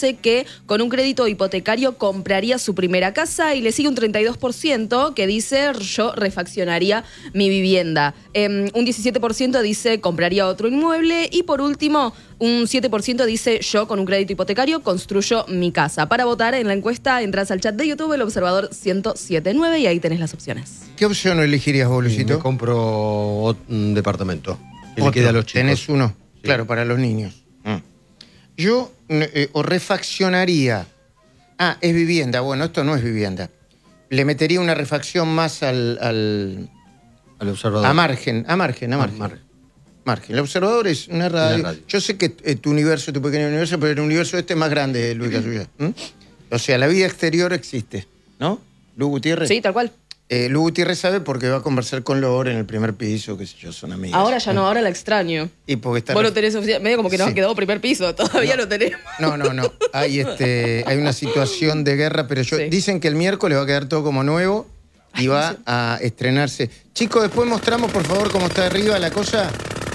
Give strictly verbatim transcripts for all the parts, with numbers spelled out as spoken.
dice que con un crédito hipotecario compraría su primera casa y le sigue un treinta y dos por ciento que dice yo refaccionaría mi vivienda. Eh, un diecisiete por ciento dice compraría otro inmueble y por último un siete por ciento dice yo con un crédito hipotecario construyo mi casa. Para votar en la encuesta entras al chat de YouTube, El Observador ciento siete punto nueve y ahí tenés las opciones. ¿Qué opción elegirías vos, Luisito? Me compro un departamento. Que le quede a los chicos. ¿Tenés uno? Sí. Claro, para los niños. Mm. Yo eh, o refaccionaría. Ah, es vivienda. Bueno, esto no es vivienda. Le metería una refacción más al... al Al observador. a margen, a margen, a margen. Mar- Margen. El Observador es una radio. Una radio. Yo sé que eh, tu universo, tu pequeño universo, pero el universo este es más grande, Luis Casulla. ¿Mm? O sea, la vida exterior existe, ¿no? Lu Gutiérrez. Sí, tal cual. Eh, Lu Gutiérrez sabe porque va a conversar con Lore en el primer piso, qué sé yo, son amigas. Ahora ya no, ahora la extraño. Y porque está... Vos lo tenés oficial, medio como que nos Sí. quedó primer piso, todavía no, lo tenemos. No, no, no. Hay, este, hay una situación de guerra, pero yo, Sí. dicen que el miércoles va a quedar todo como nuevo y va a estrenarse. Chicos, después mostramos, por favor, cómo está arriba la cosa.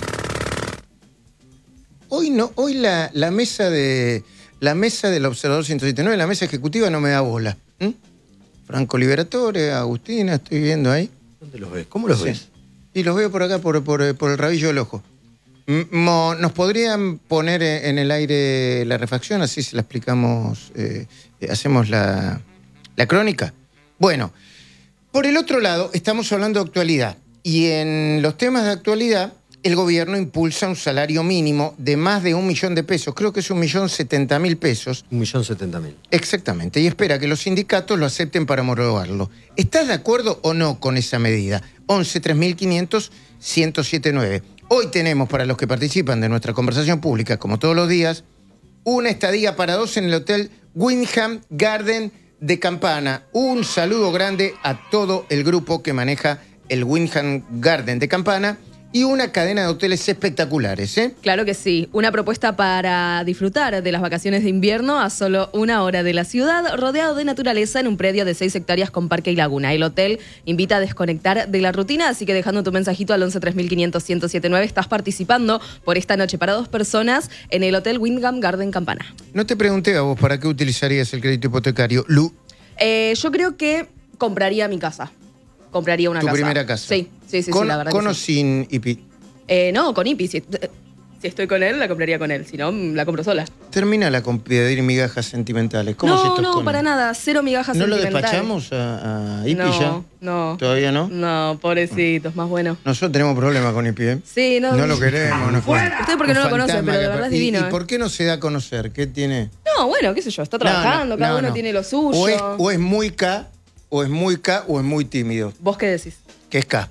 Hoy no, hoy la, la mesa de la mesa del Observador ciento siete punto nueve, la mesa ejecutiva no me da bola. ¿Mm? Franco Liberatore, Agustina, estoy viendo ahí. ¿Dónde los ves? ¿Cómo los Sí. ves? Y los veo por acá, por, por, por el rabillo del ojo. M- mo- ¿Nos podrían poner en el aire la refacción? Así se la explicamos, eh, eh, hacemos la, la crónica. Bueno, por el otro lado, estamos hablando de actualidad. Y en los temas de actualidad, el gobierno impulsa un salario mínimo de más de un millón de pesos. Creo que es un millón setenta mil pesos. Un millón setenta mil. Exactamente, y espera que los sindicatos lo acepten para homologarlo. ¿Estás de acuerdo o no con esa medida? once tres mil quinientos ciento siete nueve. Hoy tenemos, para los que participan de nuestra conversación pública, como todos los días, una estadía para dos en el Hotel Wyndham Garden de Campana. Un saludo grande a todo el grupo que maneja el Wyndham Garden de Campana y una cadena de hoteles espectaculares, ¿eh? Claro que sí. Una propuesta para disfrutar de las vacaciones de invierno a solo una hora de la ciudad, rodeado de naturaleza en un predio de seis hectáreas con parque y laguna. El hotel invita a desconectar de la rutina, así que dejando tu mensajito al once tres mil quinientos ciento siete nueve estás participando por esta noche para dos personas en el Hotel Wyndham Garden Campana. No te pregunté a vos para qué utilizarías el crédito hipotecario, Lu. Eh, yo creo que compraría mi casa. Compraría una Tu casa. primera casa. Sí, sí, sí, con, sí, la verdad ¿Con que o sí. sin I P I? Eh, no, con I P I. Si, si estoy con él, la compraría con él. Si no, la compro sola. Termina con pedir migajas sentimentales. ¿Cómo es No, esto no, con- para nada. Cero migajas ¿No lo sentimentales. despachamos a, a I P I No, ya? no. ¿Todavía no? No, pobrecitos, más bueno. Nosotros tenemos problemas con I P I, ¿eh? Sí, no. No lo queremos. No. Usted porque no lo Un conoce, fantasma pero de que- verdad es ¿Y- divino, ¿Y, eh? por qué no se da a conocer? ¿Qué tiene? No, bueno, qué sé yo, está trabajando, No, no, cada no, uno no. tiene lo suyo. O es, o es muy K, o es muy K, o es muy tímido. ¿Vos qué decís? Que es K.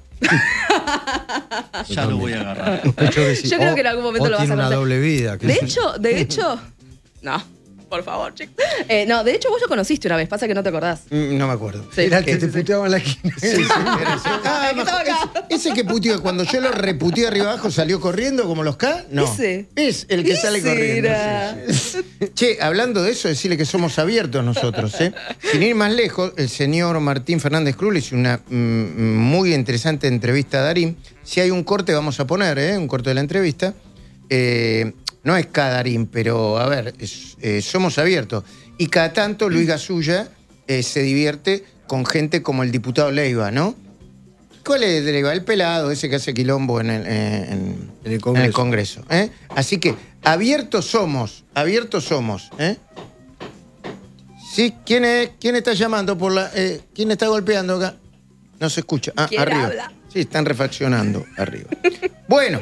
Ya lo voy a agarrar. Sospecho que sí. Yo creo O- que en algún momento o lo vas a tiene una conocer. doble vida. que De es- hecho, de hecho. No, por favor, chicos. Eh, no, de hecho vos lo conociste una vez, pasa que no te acordás. Mm, No me acuerdo. Sí. Era el que Eh, te puteaba en la esquina. Sí, sí, era ese. Ah, El que estaba mejor, acá. ese, ese que puteó, cuando yo lo reputeé arriba abajo, salió corriendo como los K. No. Ese. Es el que Ese sale corriendo. era. Sí, sí. Che, hablando de eso, decirle que somos abiertos nosotros, ¿eh? Sin ir más lejos, el señor Martín Fernández Cruz le hizo una mm, muy interesante entrevista a Darín. Si hay un corte, vamos a poner, ¿eh? Un corte de la entrevista. Eh, no es cada Darín, pero a ver, es- eh, somos abiertos. Y cada tanto Luis Gasulla eh, se divierte con gente como el diputado Leiva, ¿no? ¿Cuál es Leiva? El pelado, ese que hace quilombo en el, eh, en, En el Congreso. en el Congreso, ¿eh? Así que abiertos somos, abiertos somos, ¿eh? Sí, ¿quién es? ¿Quién está llamando por la? eh, ¿Quién está golpeando acá? No se escucha. Ah, ¿Quién arriba. habla? Sí, están refaccionando arriba. Bueno.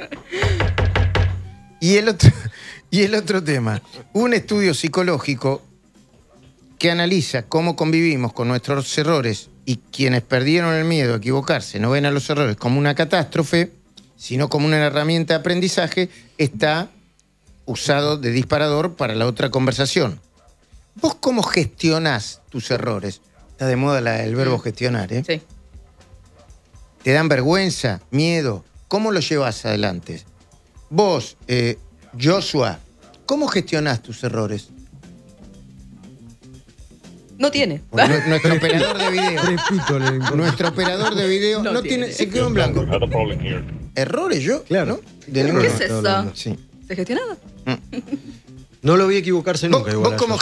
Y el otro, y el otro tema. Un estudio psicológico que analiza cómo convivimos con nuestros errores y quienes perdieron el miedo a equivocarse no ven a los errores como una catástrofe, sino como una herramienta de aprendizaje, está usado de disparador para la otra conversación. ¿Vos cómo gestionás tus errores? Está de moda la- el verbo gestionar, ¿eh? Sí. ¿Te dan vergüenza, miedo? ¿Cómo lo llevas adelante? Vos, eh, Joshua, ¿cómo gestionás tus errores? No tiene. Nu- Nuestro operador de video. Repito, le importa. Nuestro operador de video no, No tiene, tiene. se quedó en blanco. ¿Errores yo? Claro. ¿no? De ¿Qué ninguno. es eso? Sí. ¿Se gestionaba? No lo vi equivocarse ¿Vos, nunca. igual vos a cómo